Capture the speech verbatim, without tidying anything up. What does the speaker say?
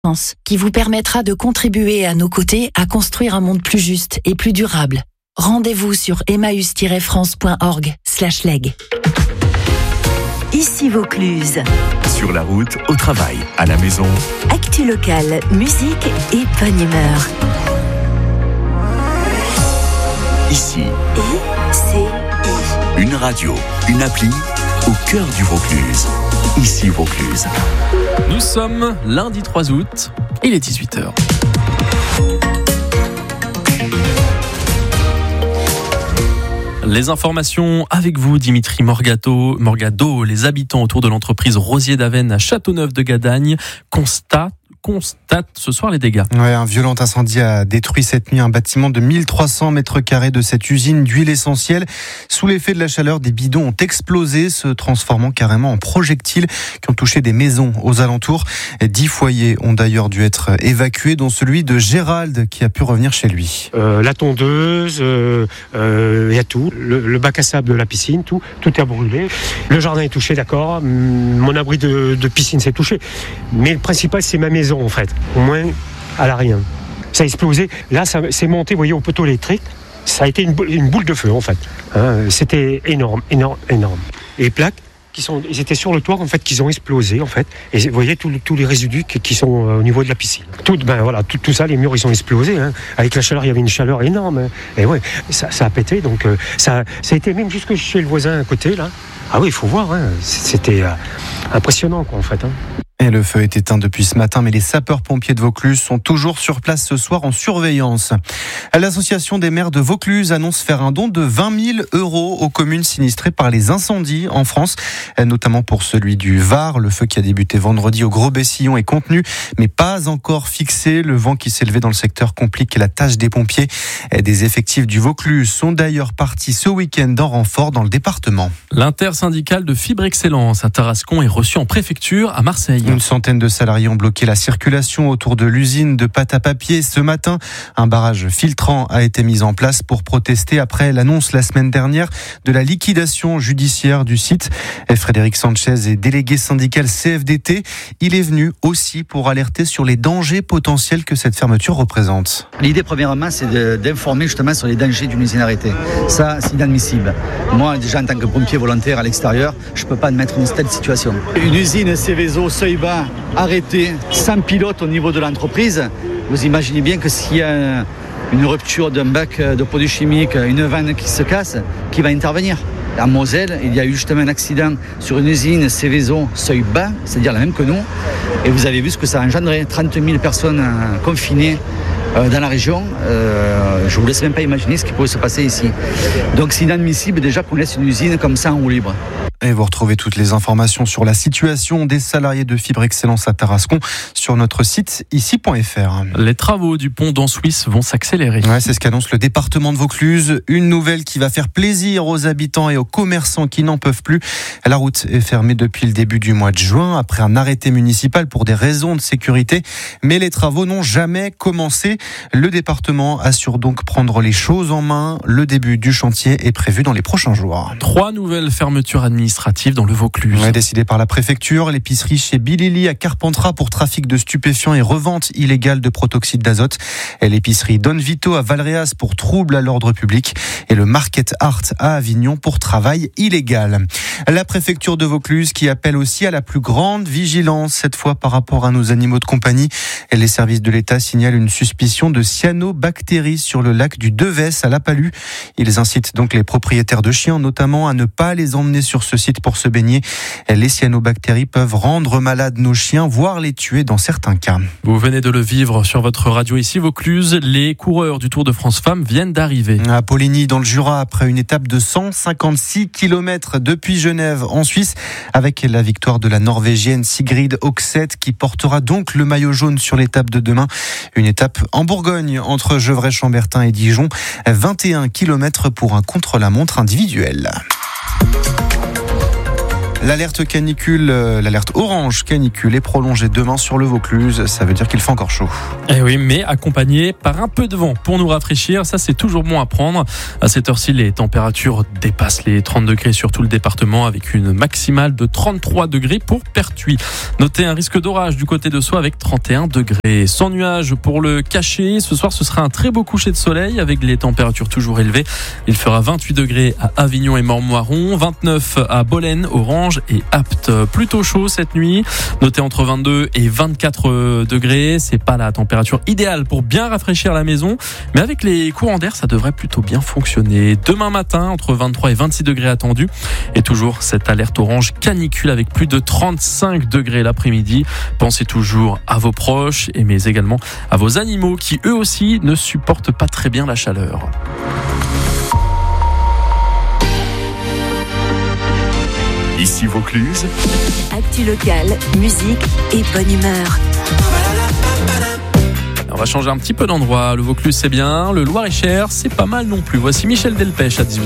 qui vous permettra de contribuer à nos côtés à construire un monde plus juste et plus durable. Rendez-vous sur emmaüs tiret france point org slash leg. Ici Vaucluse. Sur la route, au travail, à la maison. Actu locale, musique et bonne humeur. Ici. I C I. Une radio, une appli au cœur du Vaucluse. Ici Vaucluse. Nous sommes lundi trois août, il est dix-huit heures. Les informations avec vous, Dimitri Morgado. Morgado, les habitants autour de l'entreprise Rosier d'Avesnes à Châteauneuf-de-Gadagne constatent constate ce soir les dégâts. Ouais, un violent incendie a détruit cette nuit un bâtiment de mille trois cents mètres carrés de cette usine d'huile essentielle. Sous l'effet de la chaleur, des bidons ont explosé, se transformant carrément en projectiles qui ont touché des maisons aux alentours. Dix foyers ont d'ailleurs dû être évacués, dont celui de Gérald qui a pu revenir chez lui. Euh, la tondeuse, il euh, euh, y a tout. Le, le bac à sable de la piscine, tout, tout a brûlé. Le jardin est touché, d'accord. Mon abri de, de piscine s'est touché. Mais le principal, c'est ma maison. En fait, au moins, elle n'a rien. Ça a explosé. Là, ça c'est monté, vous voyez, au poteau électrique. Ça a été une boule, une boule de feu, en fait. Hein, c'était énorme, énorme, énorme. Et les plaques, qui sont, ils étaient sur le toit, en fait, qui ont explosé, en fait. Et vous voyez tous tous les résidus qui, qui sont au niveau de la piscine. Tout, ben voilà, tout, tout ça, les murs, ils ont explosé. Hein. Avec la chaleur, il y avait une chaleur énorme. Hein. Et ouais, ça, ça a pété. Donc, euh, ça, ça a été même jusque chez le voisin à côté, là. Ah oui, il faut voir. Hein. C'était euh, impressionnant, quoi, en fait. Hein. Et le feu est éteint depuis ce matin, mais les sapeurs-pompiers de Vaucluse sont toujours sur place ce soir en surveillance. L'association des maires de Vaucluse annonce faire un don de vingt mille euros aux communes sinistrées par les incendies en France, notamment pour celui du Var. Le feu qui a débuté vendredi au Gros-Bessillon est contenu, mais pas encore fixé. Le vent qui s'est levé dans le secteur complique la tâche des pompiers. Des effectifs du Vaucluse sont d'ailleurs partis ce week-end en renfort dans le département. L'intersyndicale de Fibre Excellence à Tarascon est reçue en préfecture à Marseille. Une centaine de salariés ont bloqué la circulation autour de l'usine de pâte à papier ce matin. Un barrage filtrant a été mis en place pour protester après l'annonce la semaine dernière de la liquidation judiciaire du site. Et Frédéric Sanchez est délégué syndical C F D T. Il est venu aussi pour alerter sur les dangers potentiels que cette fermeture représente. L'idée, premièrement, c'est de, d'informer justement sur les dangers d'une usine arrêtée. Ça, c'est inadmissible. Moi, déjà, en tant que pompier volontaire à l'extérieur, je ne peux pas admettre une telle situation. Une usine Céveso, seuil bas, arrêtée, sans pilote au niveau de l'entreprise, vous imaginez bien que s'il y a une rupture d'un bac de produits chimiques, une vanne qui se casse, qui va intervenir ? En Moselle, il y a eu justement un accident sur une usine Céveso seuil bas, c'est-à-dire la même que nous, et vous avez vu ce que ça a engendré, trente mille personnes confinées dans la région. Euh, je ne vous laisse même pas imaginer ce qui pourrait se passer ici. Donc c'est inadmissible déjà qu'on laisse une usine comme ça en roue libre. Et vous retrouvez toutes les informations sur la situation des salariés de Fibre Excellence à Tarascon sur notre site ici point f r. Les travaux du pont d'An-Suisse vont s'accélérer. Ouais, c'est ce qu'annonce le département de Vaucluse. Une nouvelle qui va faire plaisir aux habitants et aux commerçants qui n'en peuvent plus. La route est fermée depuis le début du mois de juin après un arrêté municipal pour des raisons de sécurité. Mais les travaux n'ont jamais commencé. Le département assure donc prendre les choses en main. Le début du chantier est prévu dans les prochains jours. Trois nouvelles fermetures administratives dans le Vaucluse. Ouais, décidé par la préfecture, l'épicerie chez Bilili à Carpentras pour trafic de stupéfiants et revente illégale de protoxyde d'azote. Et l'épicerie Don Vito à Valréas pour trouble à l'ordre public. Et le Market Art à Avignon pour travail illégal. La préfecture de Vaucluse qui appelle aussi à la plus grande vigilance, cette fois par rapport à nos animaux de compagnie. Et les services de l'État signalent une suspicion de cyanobactéries sur le lac du Devès à La Palue. Ils incitent donc les propriétaires de chiens notamment à ne pas les emmener sur ce site pour se baigner. Les cyanobactéries peuvent rendre malades nos chiens, voire les tuer dans certains cas. Vous venez de le vivre sur votre radio ici Vaucluse. Les coureurs du Tour de France Femmes viennent d'arriver. À Poligny, dans le Jura, après une étape de cent cinquante-six kilomètres depuis Genève, en Suisse, avec la victoire de la Norvégienne Sigrid Oxeth, qui portera donc le maillot jaune sur l'étape de demain. Une étape en Bourgogne, entre Gevrey-Chambertin et Dijon. vingt et un kilomètres pour un contre-la-montre individuel. L'alerte canicule, euh, l'alerte orange canicule est prolongée demain sur le Vaucluse. Ça veut dire qu'il fait encore chaud. Eh oui, mais accompagné par un peu de vent pour nous rafraîchir. Ça, c'est toujours bon à prendre. À cette heure-ci, les températures dépassent les trente degrés sur tout le département avec une maximale de trente-trois degrés pour Pertuis. Notez un risque d'orage du côté de Soie avec trente et un degrés. Sans nuages pour le Cachet. Ce soir, ce sera un très beau coucher de soleil avec les températures toujours élevées. Il fera vingt-huit degrés à Avignon et Mormoiron, vingt-neuf à Bolène, Orange et Apt. Plutôt chaud cette nuit. Notez entre vingt-deux et vingt-quatre degrés. C'est pas la température idéale pour bien rafraîchir la maison, mais avec les courants d'air, ça devrait plutôt bien fonctionner. Demain matin, entre vingt-trois et vingt-six degrés attendus. Et toujours cette alerte orange canicule avec plus de trente-cinq degrés l'après-midi. Pensez toujours à vos proches, mais également à vos animaux qui eux aussi ne supportent pas très bien la chaleur. Ici Vaucluse. Actu locale, musique et bonne humeur. On va changer un petit peu d'endroit. Le Vaucluse, c'est bien. Le Loir-et-Cher, c'est pas mal non plus. Voici Michel Delpech à dix-huit heures.